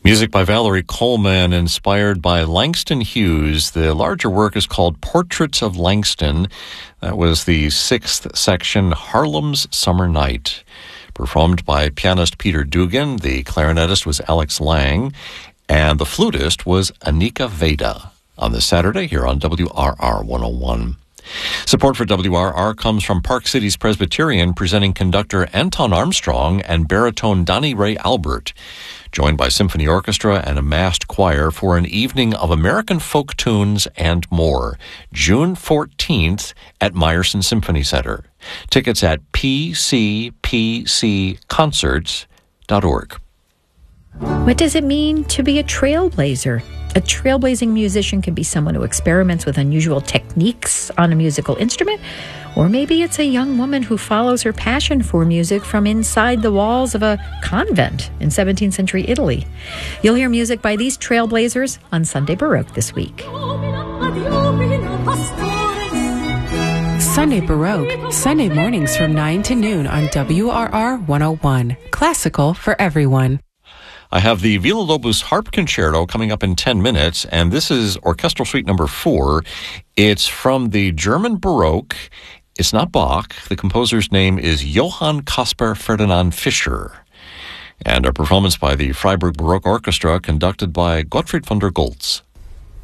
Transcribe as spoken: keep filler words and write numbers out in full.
Music by Valerie Coleman, inspired by Langston Hughes. The larger work is called Portraits of Langston. That was the sixth section, Harlem's Summer Night. Performed by pianist Peter Dugan, the clarinetist was Alex Lang, and the flutist was Anika Veda. On this Saturday here on W R R one oh one. Support for W R R comes from Park Cities Presbyterian, presenting conductor Anton Armstrong and baritone Donnie Ray Albert, joined by symphony orchestra and a massed choir for an evening of American folk tunes and more, June fourteenth at Meyerson Symphony Center. Tickets at p c p c concerts dot org. What does it mean to be a trailblazer? A trailblazing musician can be someone who experiments with unusual techniques on a musical instrument, or maybe it's a young woman who follows her passion for music from inside the walls of a convent in seventeenth century Italy. You'll hear music by these trailblazers on Sunday Baroque this week. Sunday Baroque, Sunday mornings from nine to noon on W R R one oh one. Classical for everyone. I have the Villa-Lobos Harp Concerto coming up in ten minutes, and this is Orchestral Suite number four. It's from the German Baroque. It's not Bach. The composer's name is Johann Caspar Ferdinand Fischer. And a performance by the Freiburg Baroque Orchestra conducted by Gottfried von der Goltz.